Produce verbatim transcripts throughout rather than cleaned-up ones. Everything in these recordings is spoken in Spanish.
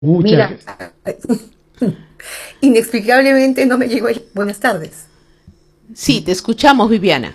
Muchas, Mira, inexplicablemente no me llegó el buenas tardes. Sí, te escuchamos, Viviana.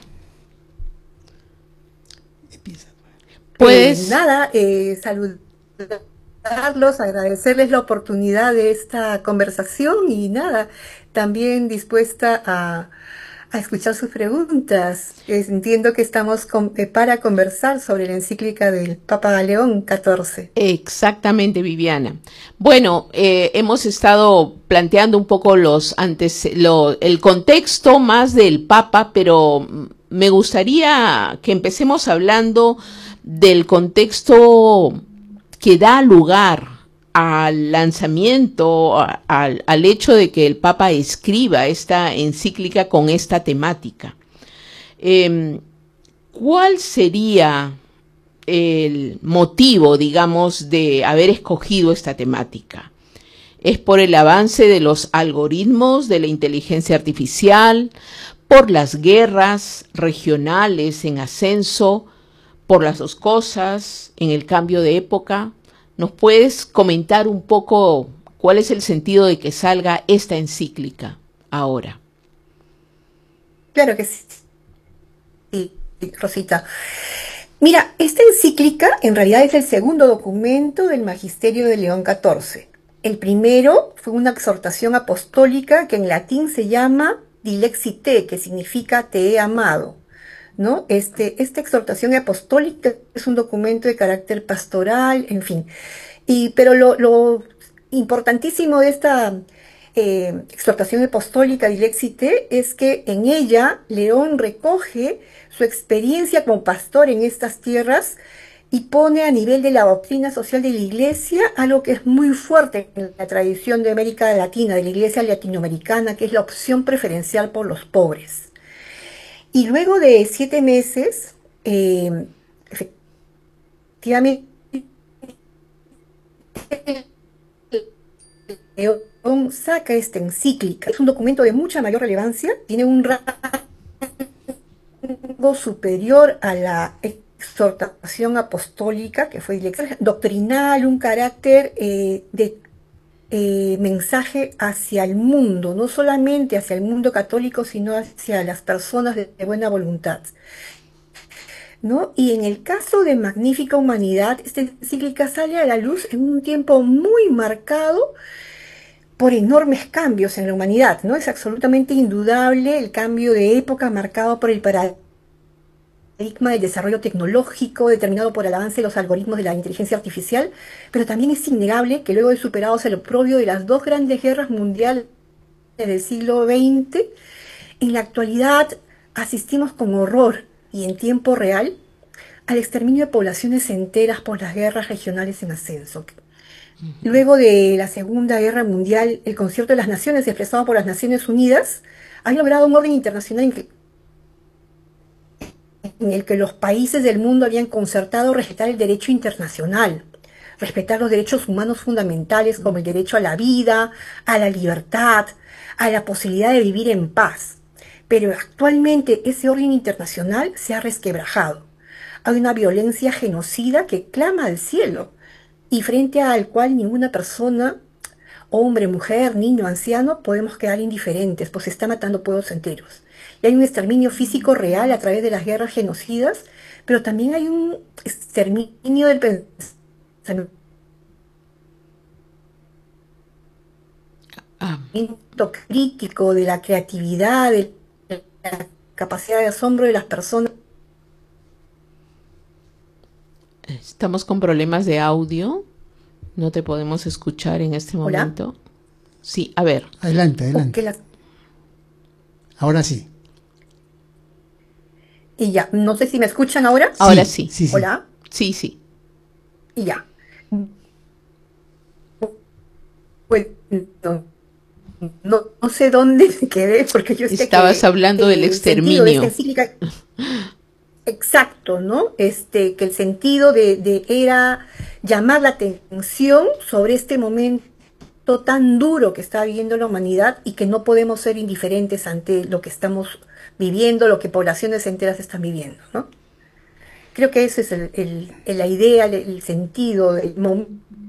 empieza. Eh, Puedes, nada, eh, saludarlos, agradecerles la oportunidad de esta conversación y nada, también dispuesta a, a escuchar sus preguntas. Es- entiendo que estamos con- eh, para conversar sobre la encíclica del Papa León catorce. exactamente, Viviana. Bueno, eh, hemos estado planteando un poco los antes, lo, el contexto más del Papa, pero mm, me gustaría que empecemos hablando del contexto que da lugar al lanzamiento, a- al, al hecho de que el Papa escriba esta encíclica con esta temática. Em, ¿Cuál sería el motivo, digamos, de haber escogido esta temática? ¿Es por el avance de los algoritmos de la inteligencia artificial, por las guerras regionales en ascenso, por las dos cosas, en el cambio de época? ¿Nos puedes comentar un poco cuál es el sentido de que salga esta encíclica ahora? Claro que sí, Rosita. Mira, esta encíclica en realidad es el segundo documento del Magisterio de León catorce. El primero fue una exhortación apostólica que en latín se llama Dilexi Te, que significa te he amado, ¿no? Este, esta exhortación apostólica es un documento de carácter pastoral, en fin. Y, pero lo, lo importantísimo de esta eh, exhortación apostólica Dilexi Te es que en ella León recoge su experiencia como pastor en estas tierras y pone a nivel de la doctrina social de la Iglesia algo que es muy fuerte en la tradición de América Latina, de la Iglesia latinoamericana, que es la opción preferencial por los pobres. Y luego de siete meses, eh, efectivamente, León saca esta encíclica. Es un documento de mucha mayor relevancia, tiene un rango superior a la exhortación apostólica, que fue doctrinal, un carácter eh, de eh, mensaje hacia el mundo, no solamente hacia el mundo católico, sino hacia las personas de, de buena voluntad, ¿no? Y en el caso de Magnífica Humanidad, esta encíclica sale a la luz en un tiempo muy marcado por enormes cambios en la humanidad, ¿no? Es absolutamente indudable el cambio de época marcado por el paradigma del desarrollo tecnológico determinado por el avance de los algoritmos de la inteligencia artificial, pero también es innegable que luego de superados el oprobio de las dos grandes guerras mundiales del siglo veinte, en la actualidad asistimos con horror y en tiempo real al exterminio de poblaciones enteras por las guerras regionales en ascenso. Luego de la Segunda Guerra Mundial, el Concierto de las Naciones, expresado por las Naciones Unidas, ha logrado un orden internacional en, que, en el que los países del mundo habían concertado respetar el derecho internacional, respetar los derechos humanos fundamentales como el derecho a la vida, a la libertad, a la posibilidad de vivir en paz. Pero actualmente ese orden internacional se ha resquebrajado. Hay una violencia genocida que clama al cielo y frente al cual ninguna persona, hombre, mujer, niño, anciano, podemos quedar indiferentes, pues se está matando pueblos enteros. Y hay un exterminio físico real a través de las guerras genocidas, pero también hay un exterminio del pensamiento Ah, crítico, de la creatividad, de la capacidad de asombro de las personas. estamos con problemas de audio. No te podemos escuchar en este Hola. momento. Sí, a ver. Adelante, O que adelante. la, Ahora sí. y ya, no sé si me escuchan ahora. Ahora Sí, sí. sí, sí. Hola. Sí, sí. Y ya. Pues, no, no, no sé dónde me quedé, porque yo sé Estabas que hablando del el sentido de esta exterminio. encíclica, exacto, ¿no? Este, que el sentido de, de era llamar la atención sobre este momento tan duro que está viviendo la humanidad y que no podemos ser indiferentes ante lo que estamos viviendo, lo que poblaciones enteras están viviendo, ¿no? Creo que esa es el, el, el- la idea, el, el sentido, el momento